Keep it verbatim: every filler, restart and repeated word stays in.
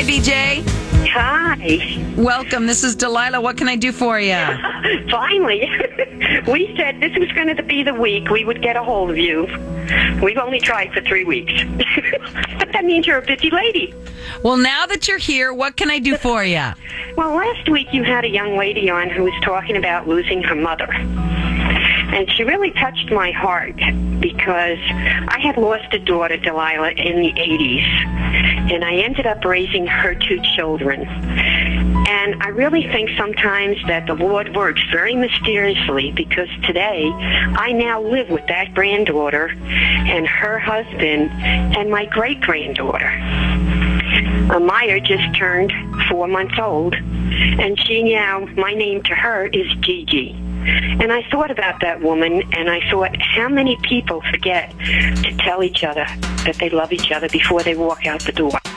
V J. Hi. Welcome. This is Delilah. What can I do for you? Finally. We said this was going to be the week we would get a hold of you. We've only tried for three weeks. But that means you're a busy lady. Well, now that you're here, what can I do for you? Well, last week you had a young lady on who was talking about losing her mother. And she really touched my heart because I had lost a daughter, Delilah, in the eighties. And I ended up raising her two children. And I really think sometimes that the Lord works very mysteriously because today I now live with that granddaughter and her husband and my great-granddaughter. Amaya just turned four months old, and she now, my name to her is Gigi. And I thought about that woman, and I thought how many people forget to tell each other that they love each other before they walk out the door.